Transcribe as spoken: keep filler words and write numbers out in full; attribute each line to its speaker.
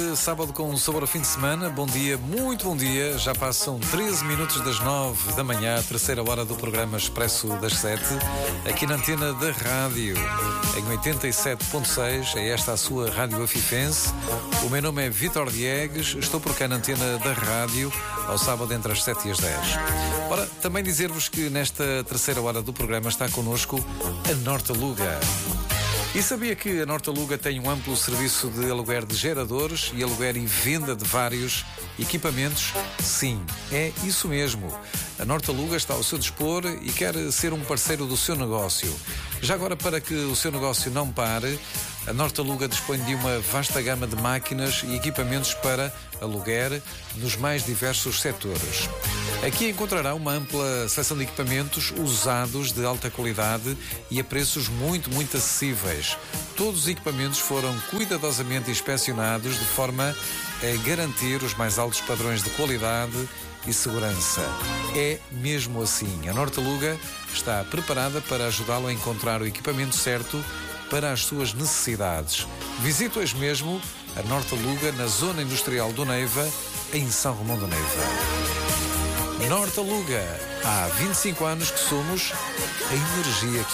Speaker 1: Sábado com um sabor a fim de semana. Bom dia, muito bom dia. Já passam treze minutos das nove da manhã, a terceira hora do programa Expresso das sete, aqui na antena da rádio, em oitenta e sete ponto seis. É esta a sua Rádio Afifense. O meu nome é Vítor Diegues. Estou por cá na antena da rádio, ao sábado entre as sete e as dez. Ora, também dizer-vos que nesta terceira hora do programa está connosco a Nortaluga. E sabia que a Nortaluga tem um amplo serviço de aluguer de geradores e aluguer e venda de vários equipamentos? Sim, é isso mesmo. A Nortaluga está ao seu dispor e quer ser um parceiro do seu negócio. Já agora, para que o seu negócio não pare, a Nortaluga dispõe de uma vasta gama de máquinas e equipamentos para aluguer nos mais diversos setores. Aqui encontrará uma ampla seleção de equipamentos usados de alta qualidade e a preços muito, muito acessíveis. Todos os equipamentos foram cuidadosamente inspecionados de forma a garantir os mais altos padrões de qualidade e segurança. É mesmo assim. A Nortaluga está preparada para ajudá-lo a encontrar o equipamento certo para as suas necessidades. Visite hoje mesmo a Nortaluga na Zona Industrial do Neiva, em São Romão do Neiva. Nortaluga, há vinte e cinco anos que somos a energia que